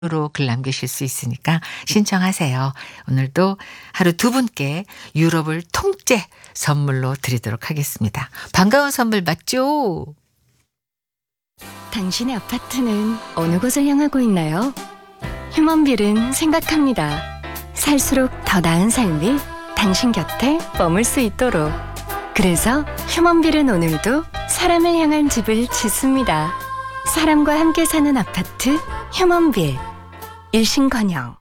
으로 글 남기실 수 있으니까 신청하세요. 오늘도 하루 두 분께 유럽을 통째 선물로 드리도록 하겠습니다. 반가운 선물 맞죠? 당신의 아파트는 어느 곳을 향하고 있나요? 휴먼빌은 생각합니다. 살수록 더 나은 삶이 당신 곁에 머물 수 있도록. 그래서 휴먼빌은 오늘도 사람을 향한 집을 짓습니다. 사람과 함께 사는 아파트 휴먼빌. 일신건영.